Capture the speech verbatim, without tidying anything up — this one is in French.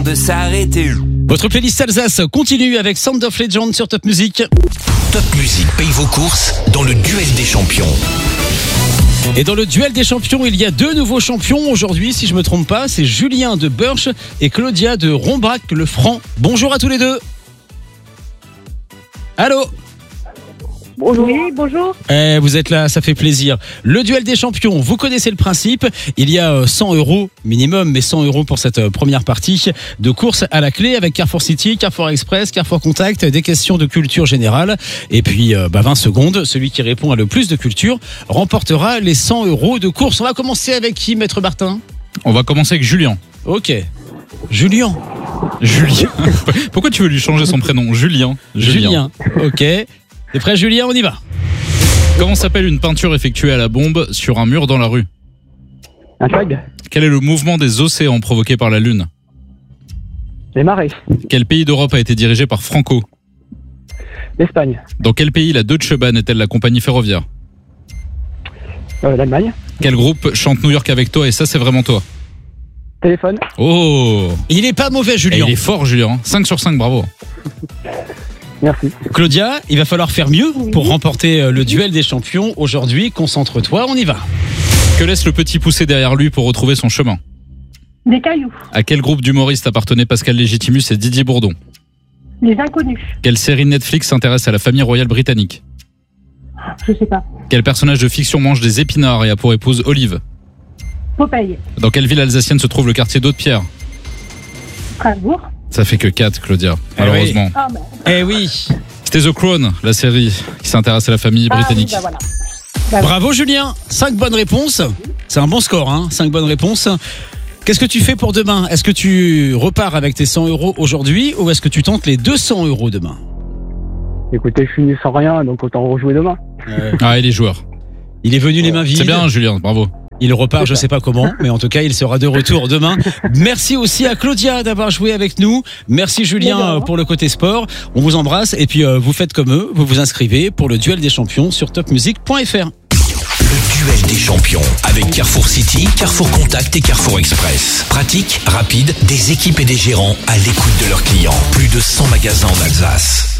de s'arrêter. Votre playlist Alsace continue avec Sound of Legend sur Top Music. Top Music paye vos courses dans le duel des champions. Et dans le duel des champions, il y a deux nouveaux champions aujourd'hui, si je me trompe pas, c'est Julien de Burch et Claudia de Rombrac-le-Franc. Bonjour à tous les deux. Allô ? Bonjour. Oui, bonjour. Eh, vous êtes là, ça fait plaisir. Le duel des champions, vous connaissez le principe. Il y a cent euros minimum, mais cent euros pour cette première partie de course à la clé avec Carrefour City, Carrefour Express, Carrefour Contact, des questions de culture générale. Et puis, bah, vingt secondes, celui qui répond à le plus de culture remportera les cent euros de course. On va commencer avec qui, Maître Martin ? On va commencer avec Julien. Ok. Julien. Julien. Pourquoi tu veux lui changer son prénom ? Julien. Julien. Julien. Ok. T'es prêt, Julien ? On y va. Comment s'appelle une peinture effectuée à la bombe sur un mur dans la rue ? Un flag. Quel est le mouvement des océans provoqué par la Lune ? Les marées. Quel pays d'Europe a été dirigé par Franco ? L'Espagne. Dans quel pays la Deutsche Bahn est-elle la compagnie ferroviaire ? Euh, L'Allemagne. Quel groupe chante New York avec toi et ça c'est vraiment toi ? Téléphone. Oh ! Il est pas mauvais, Et Julien. il est fort, Julien. cinq sur cinq, bravo. Merci. Claudia, il va falloir faire mieux pour remporter le duel des champions. Aujourd'hui, concentre-toi, on y va. Que laisse le petit pousser derrière lui pour retrouver son chemin ? Des cailloux. À quel groupe d'humoristes appartenaient Pascal Légitimus et Didier Bourdon ? Les inconnus. Quelle série Netflix s'intéresse à la famille royale britannique ? Je sais pas. Quel personnage de fiction mange des épinards et a pour épouse Olive ? Popeye. Dans quelle ville alsacienne se trouve le quartier d'Haute-Pierre ? Strasbourg. Ça fait que quatre, Claudia, malheureusement. Ah bah. Eh oui. C'était The Crown, la série qui s'intéresse à la famille britannique. Ah, oui, bah voilà. Bravo, Julien. Cinq bonnes réponses. C'est un bon score, hein. Cinq bonnes réponses. Qu'est-ce que tu fais pour demain ? Est-ce que tu repars avec tes cent euros aujourd'hui ou est-ce que tu tentes les deux cents euros demain ? Écoutez, je finis sans rien, donc autant rejouer demain. euh, Ah, et les joueurs. Il est venu les mains vides. C'est bien, Julien, bravo. Il repart, je sais pas comment, mais en tout cas, il sera de retour demain. Merci aussi à Claudia d'avoir joué avec nous. Merci Julien pour le côté sport. On vous embrasse et puis euh, vous faites comme eux, vous vous inscrivez pour le duel des champions sur top music point f r. Le duel des champions avec Carrefour City, Carrefour Contact et Carrefour Express. Pratique, rapide, des équipes et des gérants à l'écoute de leurs clients. Plus de cent magasins en Alsace.